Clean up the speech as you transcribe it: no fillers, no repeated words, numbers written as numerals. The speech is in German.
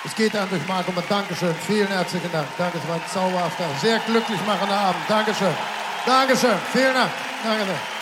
Es geht an durch Marco. Dankeschön. Vielen herzlichen Dank. Danke, es war ein zauberhafter, sehr glücklich machender Abend. Dankeschön. Dankeschön. Vielen Dank. Danke.